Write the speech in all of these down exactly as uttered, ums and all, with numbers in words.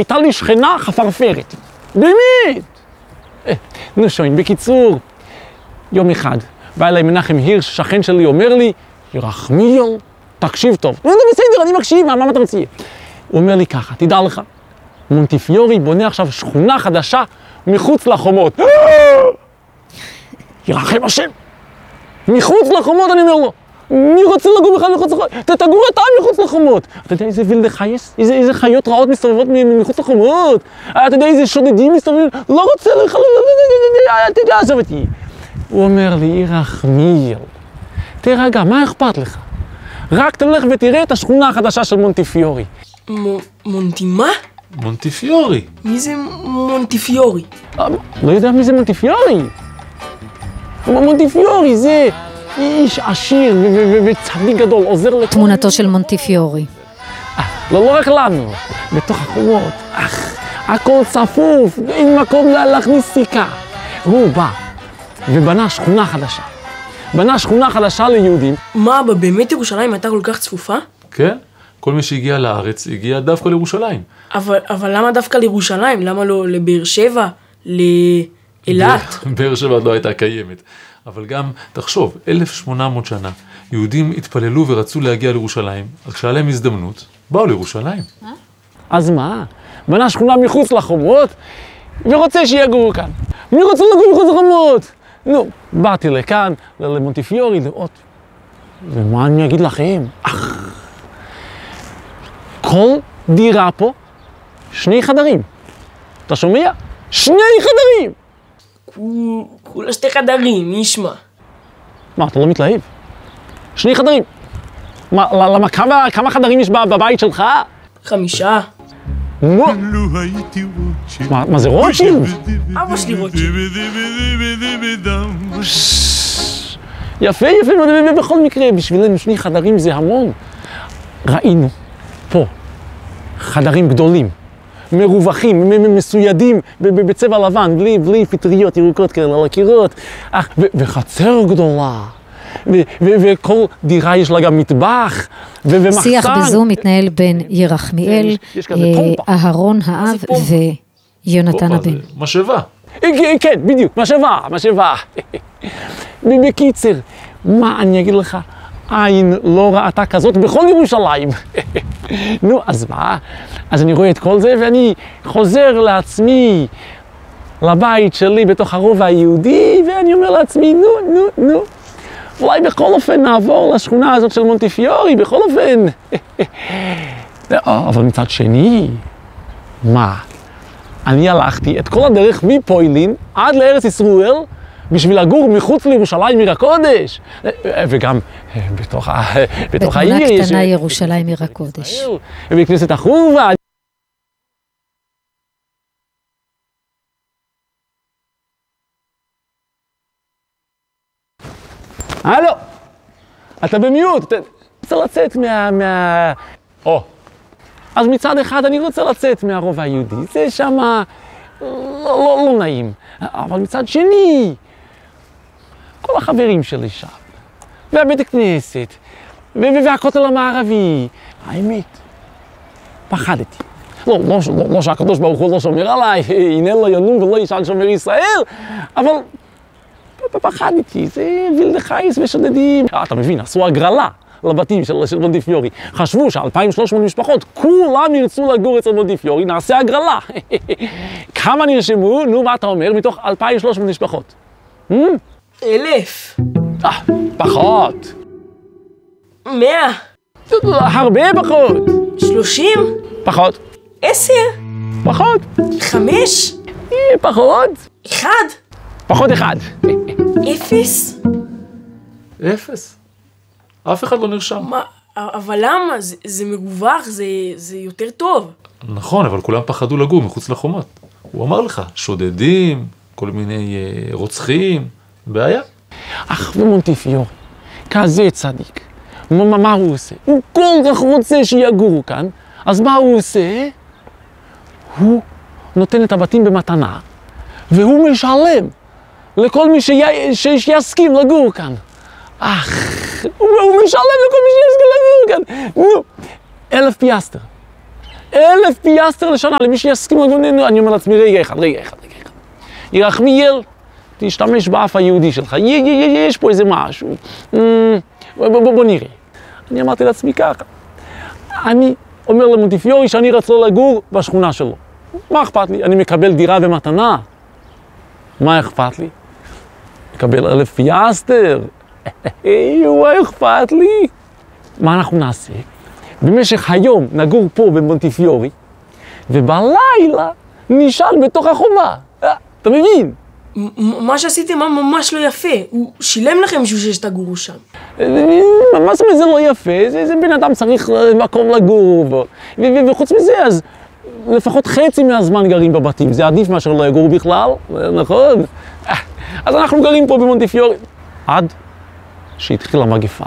הייתה לי שכנה חפרפרת. באמת! נו שוין, בקיצור, יום אחד, בא אליי מנחם הירש, שכן שלי, אומר לי, ירחמיאל, תקשיב טוב. נו, בסדר, אני מקשיב, מה, מה אתה מציע? הוא אומר לי ככה, תדע לך, מונטיפיורי בונה עכשיו שכונה חדשה מחוץ לחומות. ירחם השם. מחוץ לחומות, אני אומר לו. מי רוצה לגור בכלל מחוץ לחומות? תגור אתה מחוץ לחומות. אתה יודע איזה וילדה חייס? איזה, איזה חיות רעות מסתובבות מחוץ לחומות? אתה יודע איזה שודדים מסתובבים? לא רוצה לך, אתה יודע, עזוב אותי. הוא אומר לי, ירחמיאל, תרגע, מה אכפת לך? רק תלך ותראה את השכונה החדשה של מונטיפיורי. מונטי מה? מונטיפיורי. מי זה מונטיפיורי? לא יודע מי זה מונטיפיורי. מונטיפיורי זה איש עשיר וצדיק גדול, עוזר לכולם. תמונתו של מונטיפיורי. לא, לא רק לנו, בתוך החומות. אך, הכל צפוף, אין מקום להכניס סיכה. הוא בא ובנה שכונה חדשה. בנה שכונה חדשה ליהודים. מה, באמת ירושלים הייתה כל כך צפופה? כן, כל מי שהגיע לארץ הגיע דווקא לירושלים. אבל, אבל למה דווקא לירושלים? למה לא לבאר שבע? לאילת? באר שבע לא הייתה קיימת. אבל גם, תחשוב, אלף ושמונה מאות שנה, יהודים התפללו ורצו להגיע לירושלים, אז כשהיה להם הזדמנות, באו לירושלים. אז מה? בנה שכונה מחוץ לחומות, ורוצה שיגורו כאן. מי רוצה לגור מחוץ לחומות? נו, באתי לכאן, למונטיפיורי, לראות. ומה אני אגיד לכם? אך, כל דירה פה, שני חדרים. אתה שומע? שני חדרים! כולה שתי חדרים, מי ישמע? מה, אתה לא מתלהב? שני חדרים. מה, למה, כמה, כמה חדרים יש בבית שלך? חמישה. מה? מה, מה זה רוטשילד? אבא שלי רוטשילד. יפה, יפה, בכל מקרה, בשבילנו שני חדרים זה המון. ראינו פה חדרים גדולים, מרווחים, מסוידים, בצבע לבן, בלי, בלי פטריות ירוקות כאלה על הקירות, וחצר גדולה. וכל דירה יש לה גם מטבח ומחסן. שיח בזום מתנהל בין ירחמיאל, אהרון האב ויונתן הבן. משאבה. כן, בדיוק, משאבה, משאבה. בקיצר, מה אני אגיד לך? עין לא ראתה כזאת בכל ירושלים. נו, אז מה? אז אני רואה את כל זה ואני חוזר לעצמי, לבית שלי בתוך הרובע היהודי, ואני אומר לעצמי, נו, נו, נו. אולי בכל אופן נעבור לשכונה הזאת של מונטיפיורי, בכל אופן. אבל מצד שני, מה? אני הלכתי את כל הדרך מפוילין עד לארץ ישראל, בשביל לגור מחוץ לירושלים עיר הקודש. וגם בתוך העיר יש... בתמונה קטנה ירושלים עיר הקודש. ובכנסת החורבה. הלו, אתה במיוט, אתה רוצה לצאת מה... מה... או, אז מצד אחד אני רוצה לצאת מהרובע היהודי, זה שמה לא, לא, לא נעים, אבל מצד שני, כל החברים שלי שם, והבית הכנסת, והכותל המערבי, האמת, פחדתי. לא, לא, לא, לא שהקדוש ברוך הוא לא שומר עליי, הנה לא ינום ולא ישן שומר ישראל, אבל... פחדתי, זה וילדה חייס ושודדים. אתה מבין, עשו הגרלה לבתים של, של מונטיפיורי. חשבו ש-אלפיים ושלוש מאות משפחות, כולם ירצו לגור אצל מונטיפיורי, נעשה הגרלה. כמה נרשמו? נו, מה אתה אומר? מתוך אלפיים ושלוש מאות משפחות. אלף. אה, פחות. מאה. הרבה פחות. שלושים. פחות. עשר. פחות. חמש. פחות. אחד. פחות אחד. אפס? אפס. אף אחד לא נרשם. מה? אבל למה? זה, זה מרווח, זה, זה יותר טוב. נכון, אבל כולם פחדו לגור מחוץ לחומות. הוא אמר לך, שודדים, כל מיני uh, רוצחים, בעיה. אך ומונטיפיורי, כזה צדיק. מה, מה הוא עושה? הוא כל כך רוצה שיגורו כאן, אז מה הוא עושה? הוא נותן את הבתים במתנה, והוא משלם. לכל מי שיסכים לגור כאן. אך, הוא משלם לכל מי שיסכים לגור כאן. נו, אלף פיאסטר. אלף פיאסטר לשנה, למי שיסכים לגוננו, אני אומר לעצמי, רגע אחד, רגע אחד, רגע אחד. ירחמיאל, תשתמש באף היהודי שלך, יש פה איזה משהו. בוא נראה. אני אמרתי לעצמי ככה, אני אומר למונטיפיורי שאני רצה לגור בשכונה שלו. מה אכפת לי? אני מקבל דירה במתנה. מה אכפת לי? מקבל אלף פיאסטר. מה אכפת לי? מה אנחנו נעשה? במשך היום נגור פה במונטיפיורי, ובלילה נשאל בתוך החומה. אתה מבין? מה שעשיתם ממש לא יפה. הוא שילם לכם בשביל שתגורו שם. מה זאת אומרת זה לא יפה? זה בן אדם צריך מקום לגור בו. וחוץ מזה, אז לפחות חצי מהזמן גרים בבתים. זה עדיף מאשר לא יגורו בכלל, נכון? אז אנחנו גרים פה במונטיפיורי. עד שהתחילה מגפה.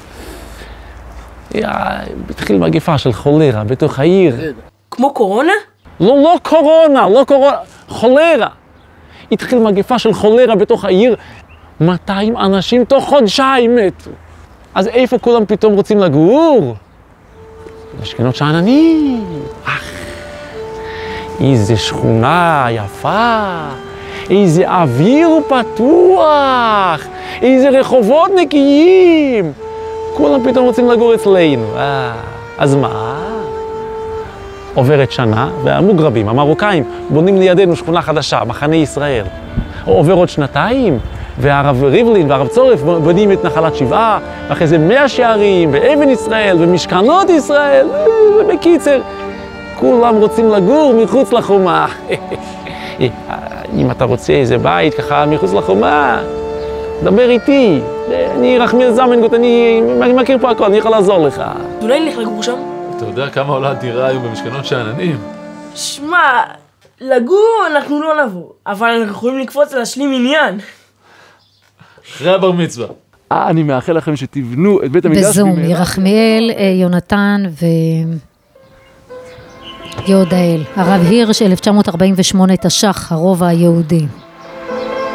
התחיל מגפה של חולרה בתוך העיר. כמו קורונה? לא, לא קורונה, לא קורונה, חולרה. התחיל מגפה של חולרה בתוך העיר, מאתיים אנשים תוך חודשיים מתו. אז איפה כולם פתאום רוצים לגור? בשכונות שאננים. אך, איזה שכונה יפה, איזה אוויר פתוח, איזה רחובות נקיים. כולם פתאום רוצים לגור אצלנו. אה, אז מה? עוברת שנה, והמוגרבים, המרוקאים, בונים לידינו שכונה חדשה, מחנה ישראל. עובר עוד שנתיים, והרב ריבלין והרב צורף בונים את נחלת שבעה, ואחרי זה מאה שערים, ואבן ישראל, ומשכנות ישראל, ובקיצר, כולם רוצים לגור מחוץ לחומה. אם אתה רוצה איזה בית ככה מחוץ לחומה, דבר איתי. אני רחמיאל זמנגוט, אני מכיר פה הכל, אני יכול לעזור לך. אולי נלך לגור שם? אתה יודע כמה עולה דירה היום במשכנות שאננים? שמע, לגור אנחנו לא נבוא, אבל אנחנו יכולים לקפוץ להשלים עניין. אחרי הבר מצווה. אני מאחל לכם שתבנו את בית המקדש. בזום, ירחמיאל, יונתן ויהודאל. הרב הירש, אלף תשע מאות ארבעים ושמונה, תש"ח, הרובע היהודי.